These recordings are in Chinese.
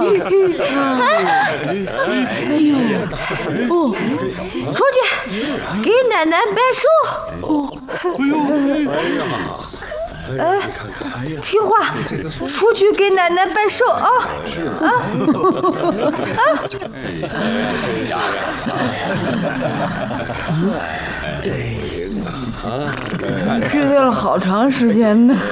出去给奶奶摆手。听话，出去给奶奶摆手啊！准备了好长时间呢。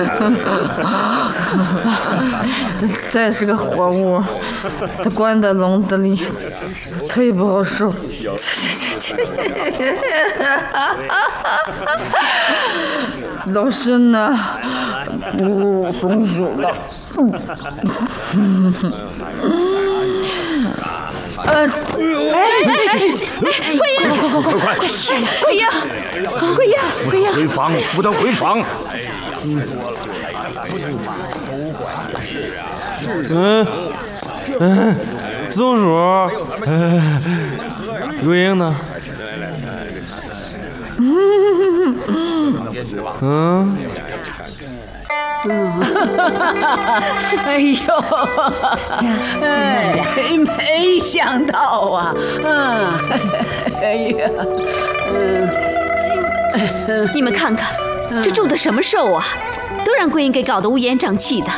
再是个活物，它关在笼子里，忒不好受。老身呢，不松手了。 贵英，回房，扶他回房。松鼠，桂英呢？ 哎呦，没想到啊， 你们看看，这种的什么寿啊，都让桂英给搞得乌烟瘴气的。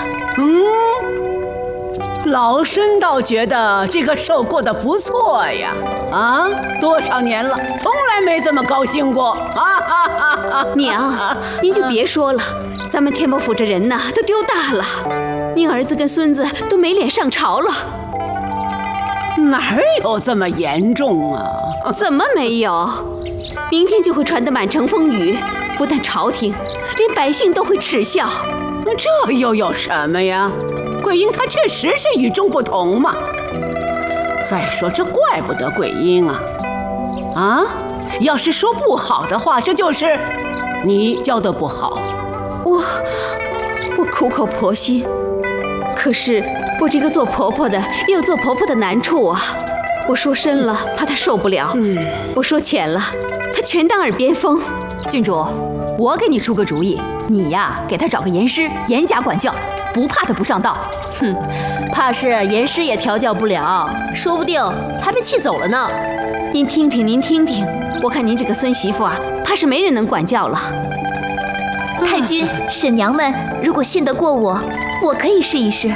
老身倒觉得这个寿过得不错呀，多少年了，从来没这么高兴过。 娘，您就别说了，咱们天伯府这人呐，都丢大了，您儿子跟孙子都没脸上朝了。 哪有这么严重啊？ 怎么没有？明天就会传得满城风雨，不但朝廷，连百姓都会耻笑。 这又有什么呀？桂英她确实是与众不同嘛。再说这怪不得桂英啊，要是说不好的话，这就是你教得不好。 我苦口婆心，可是我这个做婆婆的也有做婆婆的难处啊。我说深了，怕她受不了；我说浅了，她全当耳边风。 郡主，我给你出个主意，你呀，给她找个严师，严加管教，不怕她不上道。 怕是严师也调教不了，说不定还被气走了呢。 您听听，我看您这个孙媳妇啊，怕是没人能管教了。 太君、婶娘们，如果信得过我，我可以试一试。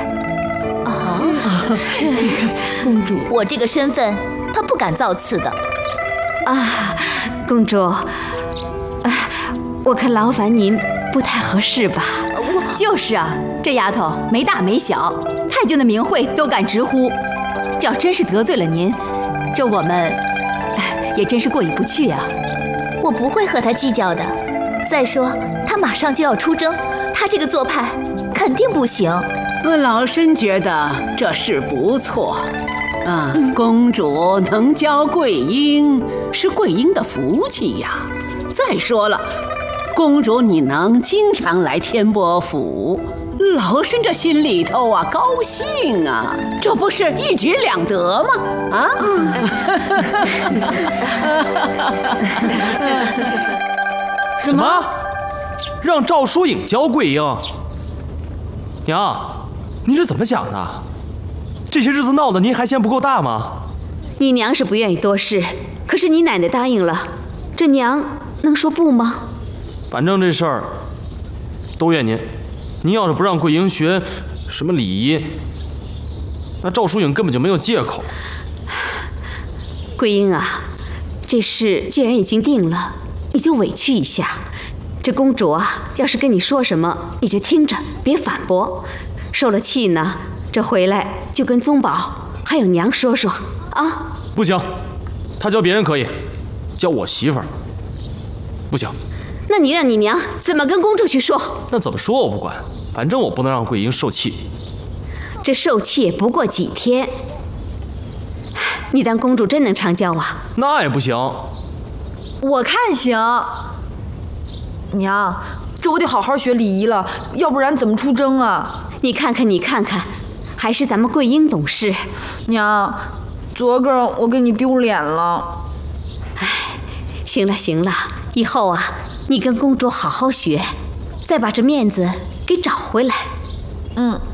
这公主， 我这个身份，她不敢造次的。 公主，我看劳烦您不太合适吧？ 就是啊，这丫头没大没小，太君的名讳都敢直呼。这要真是得罪了您，这我们也真是过意不去啊。 我不会和她计较的。再说，她马上就要出征，她这个做派肯定不行。 老身觉得这事不错。公主能教桂英，是桂英的福气呀。再说了，公主你能经常来天伯府，老身这心里头高兴啊，这不是一举两得吗？ 什么？让赵疏影教桂英？娘，您是怎么想的？这些日子闹得您还嫌不够大吗？ 你娘是不愿意多事，可是你奶奶答应了，这娘能说不吗？ 反正这事儿都怨您。您要是不让桂英学什么礼仪，那赵疏影根本就没有借口。 桂英啊，这事既然已经定了，你就委屈一下。这公主啊，要是跟你说什么，你就听着，别反驳。受了气呢，这回来就跟宗保还有娘说说啊。 不行，他教别人可以，教我媳妇儿不行。 那你让你娘怎么跟公主去说？ 那怎么说我不管，反正我不能让桂英受气。 这受气也不过几天，你当公主真能常教啊？ 那也不行。 我看行。娘，这我得好好学礼仪了，要不然怎么出征啊？ 你看看，还是咱们桂英懂事。 娘，昨个我给你丢脸了。 行了，以后啊，你跟公主好好学，再把这面子给找回来。